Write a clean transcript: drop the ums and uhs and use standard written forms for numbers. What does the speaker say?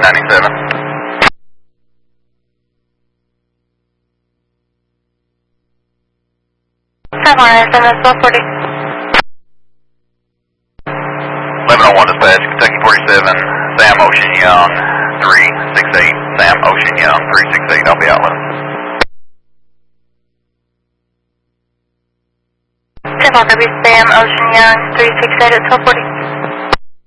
97. That's 1240. 1101 dispatch, Kentucky 47, Sam Ocean Young 368, Sam Ocean Young 368, I'll be out with him. 10 Sam Ocean Young 368 at 1240.